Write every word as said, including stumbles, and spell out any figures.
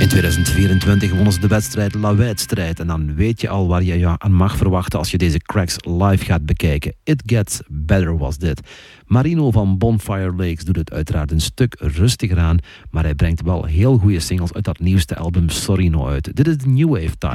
In tweeduizend vierentwintig wonnen ze de wedstrijd La Wedstrijd. En dan weet je al waar je je aan mag verwachten als je deze Cracks live gaat bekijken. It Gets Better was dit. Marino van Bonfire Lakes doet het uiteraard een stuk rustiger aan, maar hij brengt wel heel goede singles uit dat nieuwste album Sorino uit. Dit is de New Wave Time.